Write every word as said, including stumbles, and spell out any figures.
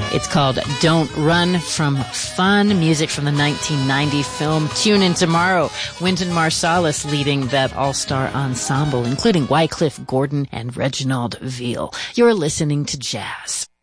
It's called Don't Run From Fun, music from the nineteen ninety film Tune In Tomorrow. Wynton Marsalis leading that all-star ensemble, including Wycliffe Gordon and Reginald Veal. You're listening to Jazz.